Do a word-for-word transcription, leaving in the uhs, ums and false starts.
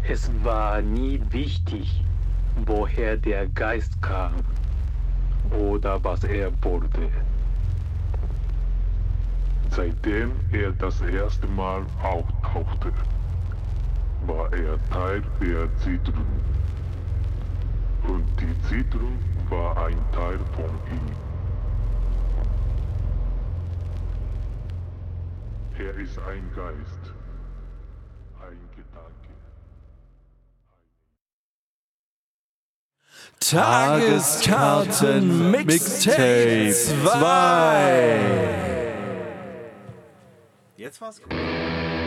Es war nie wichtig, woher der Geist kam oder was er wollte. Seitdem er das erste Mal auftauchte, war er Teil der Siedlung. Und die Siedlung war ein Teil von ihm. Er ist ein Geist, ein Gedanke. Tageskarten Mixtape zwei. Jetzt war's gut.